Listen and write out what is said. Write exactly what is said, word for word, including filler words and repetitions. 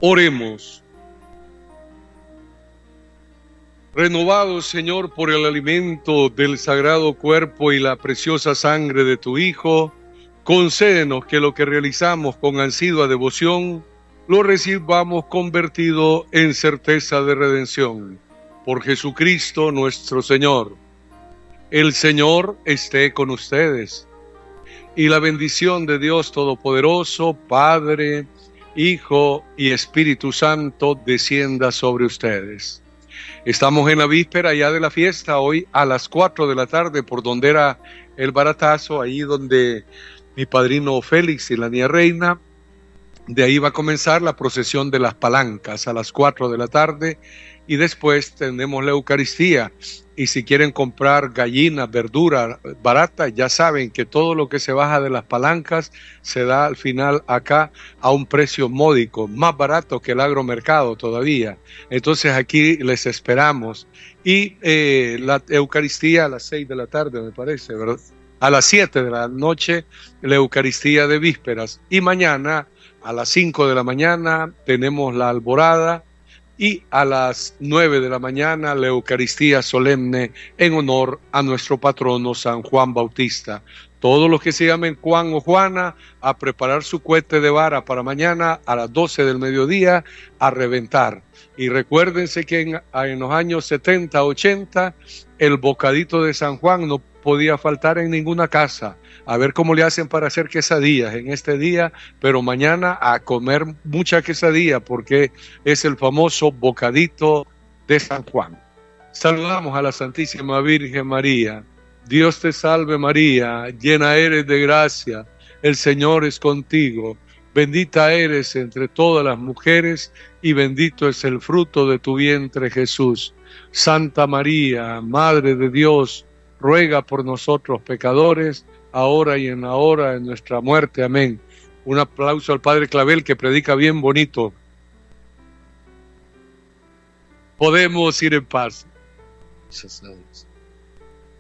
Oremos. Renovados, Señor, por el alimento del sagrado cuerpo y la preciosa sangre de tu Hijo, concédenos que lo que realizamos con ansigua devoción lo recibamos convertido en certeza de redención. Por Jesucristo nuestro Señor. El Señor esté con ustedes. Y la bendición de Dios Todopoderoso, Padre, Hijo y Espíritu Santo, descienda sobre ustedes. Estamos en la víspera ya de la fiesta, hoy a las cuatro de la tarde, por donde era el baratazo, ahí donde mi padrino Félix y la niña Reina. De ahí va a comenzar la procesión de las palancas a las cuatro de la tarde y después tenemos la Eucaristía. Y si quieren comprar gallinas, verdura barata, ya saben que todo lo que se baja de las palancas se da al final acá a un precio módico, más barato que el agromercado todavía. Entonces aquí les esperamos. Y eh, la Eucaristía a las seis de la tarde, me parece, ¿verdad? A las siete de la noche, la Eucaristía de vísperas. Y mañana a las cinco de la mañana tenemos la alborada. Y a las nueve de la mañana la Eucaristía solemne en honor a nuestro patrono San Juan Bautista. Todos los que se llamen Juan o Juana a preparar su cohete de vara para mañana a las doce del mediodía a reventar. Y recuérdense que en, en los años setenta, ochenta el bocadito de San Juan no podía faltar en ninguna casa. A ver cómo le hacen para hacer quesadillas en este día, pero mañana a comer mucha quesadilla porque es el famoso bocadito de San Juan. Saludamos a la Santísima Virgen María. Dios te salve María, llena eres de gracia, el Señor es contigo. Bendita eres entre todas las mujeres y bendito es el fruto de tu vientre Jesús. Santa María, Madre de Dios, ruega por nosotros pecadores, ahora y en la hora de nuestra muerte. Amén. Un aplauso al Padre Clavel que predica bien bonito. Podemos ir en paz. Muchas gracias.